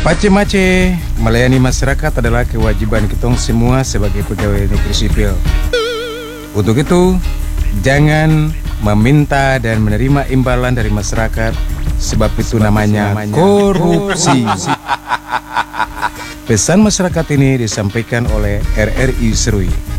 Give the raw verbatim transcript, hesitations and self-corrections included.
Mace-mace, melayani masyarakat adalah kewajiban kita semua sebagai pegawai negeri sipil. Untuk itu, jangan meminta dan menerima imbalan dari masyarakat, sebab itu namanya korupsi. Pesan masyarakat ini disampaikan oleh R R I Serui.